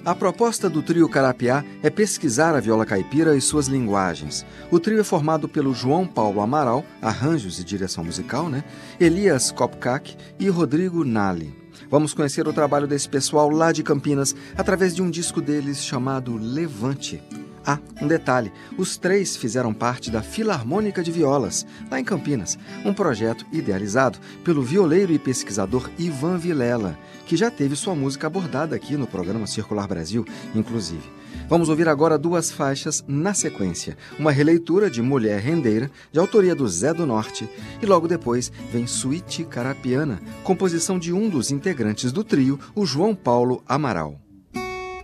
A proposta do trio Carapiá é pesquisar a viola caipira e suas linguagens. O trio é formado pelo João Paulo Amaral, arranjos e direção musical, Elias Kopkak e Rodrigo Nali. Vamos conhecer o trabalho desse pessoal lá de Campinas através de um disco deles chamado Levante. Ah, um detalhe, os três fizeram parte da Filarmônica de Violas, lá em Campinas, um projeto idealizado pelo violeiro e pesquisador Ivan Vilela, que já teve sua música abordada aqui no programa Circular Brasil, inclusive. Vamos ouvir agora duas faixas na sequência, uma releitura de Mulher Rendeira, de autoria do Zé do Norte, e logo depois vem Suíte Carapiana, composição de um dos integrantes do trio, o João Paulo Amaral.